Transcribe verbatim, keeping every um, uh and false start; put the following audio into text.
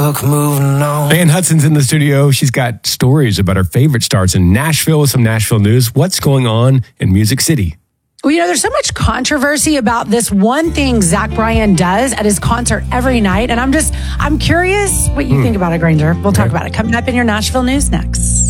Look, moving on. Ann Hudson's in the studio. She's got stories about her favorite stars in Nashville with some Nashville news. What's going on in Music City? Well, you know, there's so much controversy about this one thing Zach Bryan does at his concert every night. And I'm just, I'm curious what you hmm. think about it, Granger. We'll talk okay. about it coming up in your Nashville news next.